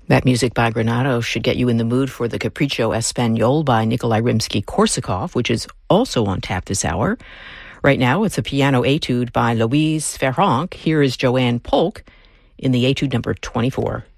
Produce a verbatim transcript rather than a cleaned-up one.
That music by Granado should get you in the mood for the Capriccio Espagnol by Nikolai Rimsky-Korsakov, which is also on tap this hour. Right now, it's a piano etude by Louise Ferranc. Here is Joanne Polk in the etude number twenty-four.